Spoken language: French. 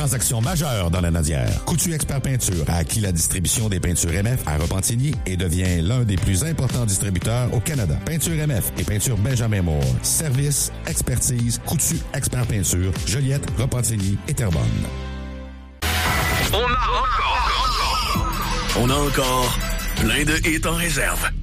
Transaction majeure dans la Nadière. Coutu Expert Peinture a acquis la distribution des peintures MF à Repentigny et devient l'un des plus importants distributeurs au Canada. Peinture MF et peinture Benjamin Moore. Service, expertise, Coutu Expert Peinture, Joliette, Repentigny et Terrebonne. On a encore plein de hits en réserve.